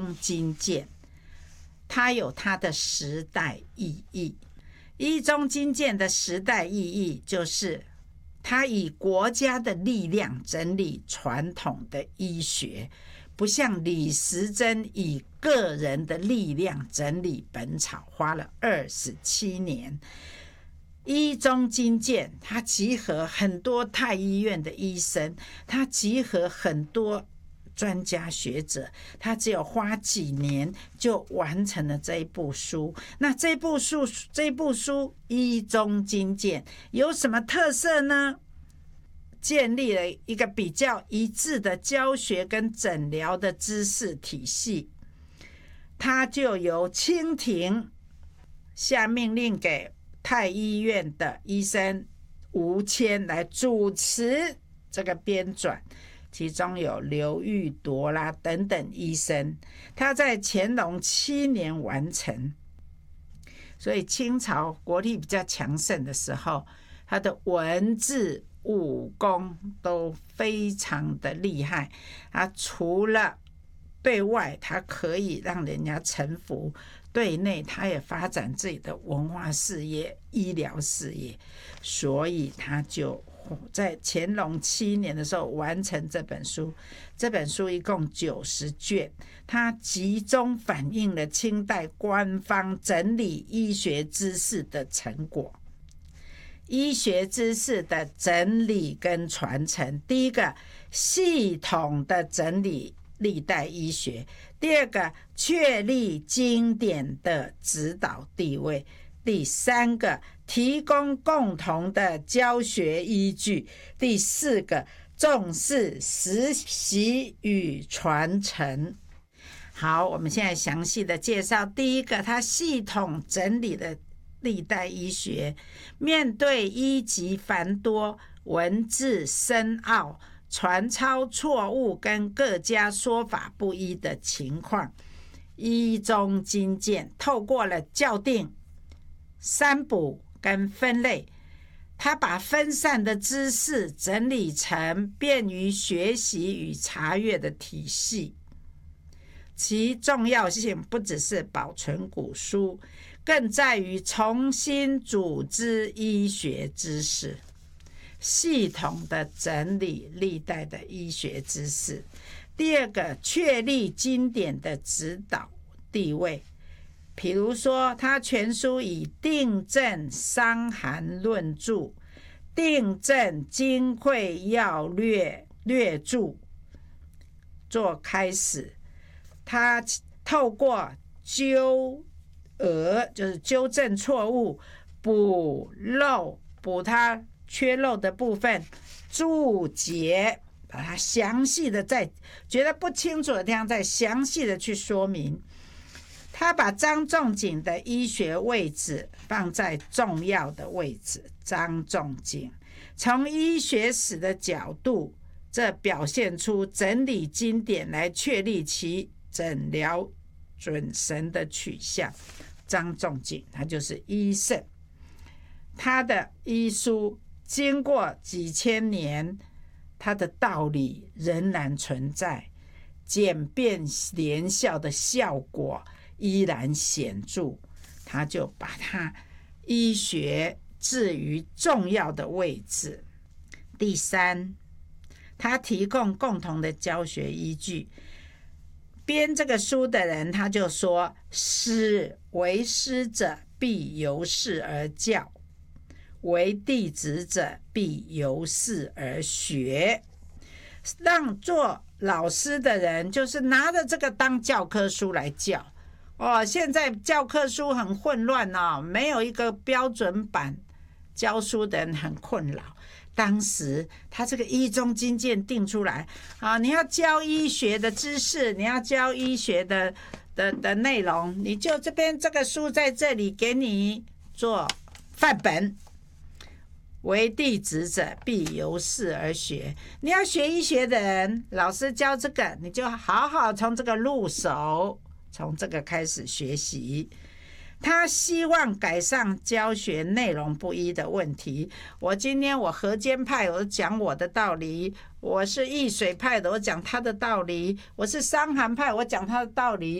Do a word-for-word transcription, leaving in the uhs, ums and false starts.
中金鉴，它有它的时代意义。一中金鉴的时代意义就是它以国家的力量整理传统的医学，不像李时珍以个人的力量整理本草，花了二十七年。一中金鉴它集合很多太医院的医生，它集合很多专家学者，他只有花几年就完成了这一部书。那这部书这部书一中金鉴有什么特色呢？建立了一个比较一致的教学跟诊疗的知识体系，它就由清廷下命令给太医院的医生吴谦来主持这个编纂，其中有刘玉铎啦等等医生，他在乾隆七年完成。所以清朝国力比较强盛的时候，他的文字武功都非常的厉害。他除了对外他可以让人家臣服，对内他也发展自己的文化事业、医疗事业，所以他就在乾隆七年的时候完成这本书。这本书一共九十卷，它集中反映了清代官方整理医学知识的成果。医学知识的整理跟传承，第一个，系统的整理历代医学；第二个，确立经典的指导地位；第三个，提供共同的教学依据；第四个，重视实习与传承。好，我们现在详细的介绍第一个，它系统整理的历代医学。面对医籍繁多、文字深奥、传抄错误跟各家说法不一的情况，一中金鉴透过了校订、删补跟分类，他把分散的知识整理成便于学习与查阅的体系。其重要性不只是保存古书，更在于重新组织医学知识，系统的整理历代的医学知识。第二个，确立经典的指导地位。比如说，他全书以定症伤寒论著、定症金匮要略略著做开始，他透过纠讹，就是纠正错误，补漏，补他缺漏的部分，注解，把它详细的再觉得不清楚的地方再详细的去说明。他把张仲景的医学位置放在重要的位置。张仲景从医学史的角度，这表现出整理经典来确立其诊疗准绳的取向。张仲景他就是医圣，他的医书经过几千年，他的道理仍然存在，简便连效的效果依然显著，他就把他医学置于重要的位置。第三，他提供共同的教学依据。编这个书的人他就说，师为师者必由是而教，为弟子者必由是而学。让做老师的人就是拿着这个当教科书来教。哦，现在教科书很混乱哦，没有一个标准版，教书的人很困扰。当时他这个一中金鉴定出来啊，你要教医学的知识，你要教医学的的的内容，你就这边这个书在这里给你做范本。为弟子者必由是而学。你要学医学的人，老师教这个，你就好好从这个入手，从这个开始学习。他希望改善教学内容不一的问题。我今天我河间派，我讲我的道理；我是易水派的，我讲他的道理；我是伤寒派，我讲他的道理。